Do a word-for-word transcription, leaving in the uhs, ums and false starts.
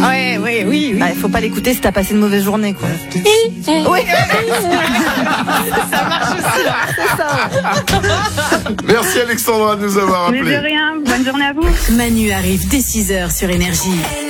Ouais, oui, oui, oui. Bah, il faut pas l'écouter si t'as passé une mauvaise journée, quoi. Oui. Ça marche aussi, là. C'est ça. Merci Alexandra de nous avoir Mais appelés. de rien, bonne journée à vous. Manu arrive dès six heures sur Énergie.